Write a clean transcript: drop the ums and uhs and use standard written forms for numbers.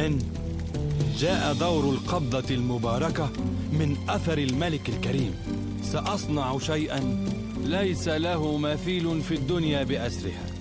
الآن جاء دور القبضة المباركة من أثر الملك الكريم. سأصنع شيئا ليس له مثيل في الدنيا بأسرها.